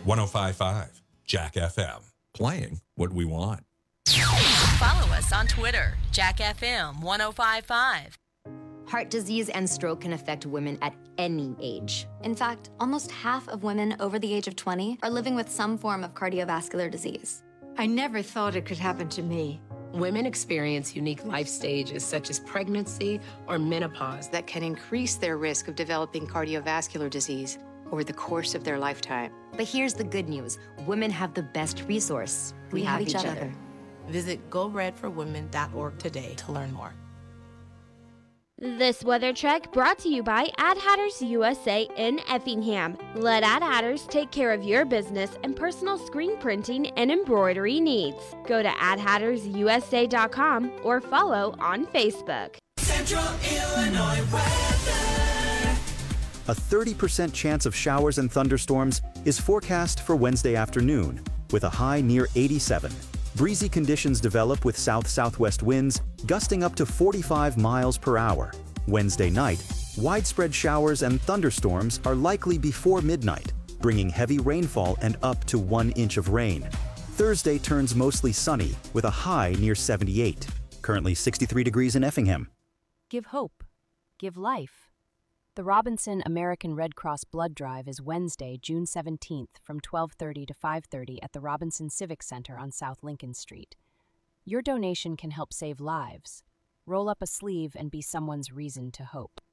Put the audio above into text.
105.5 Jack FM. Playing what we want. Follow us on Twitter, Jack FM 1055. Heart disease and stroke can affect women at any age. In fact, almost half of women over the age of 20 are living with some form of cardiovascular disease. I never thought it could happen to me. Women experience unique life stages such as pregnancy or menopause that can increase their risk of developing cardiovascular disease over the course of their lifetime. But here's the good news. Women have the best resource. We have each other. Visit GoRedForWomen.org today to learn more. This weather check brought to you by Ad Hatters USA in Effingham. Let Ad Hatters take care of your business and personal screen printing and embroidery needs. Go to adhattersusa.com or follow on Facebook. Central Illinois weather. A 30% chance of showers and thunderstorms is forecast for Wednesday afternoon, with a high near 87. Breezy conditions develop with south-southwest winds gusting up to 45 miles per hour. Wednesday night, widespread showers and thunderstorms are likely before midnight, bringing heavy rainfall and up to 1 inch of rain. Thursday turns mostly sunny with a high near 78. Currently 63 degrees in Effingham. Give hope. Give life. The Robinson American Red Cross Blood Drive is Wednesday, June 17th from 12:30 to 5:30 at the Robinson Civic Center on South Lincoln Street. Your donation can help save lives. Roll up a sleeve and be someone's reason to hope.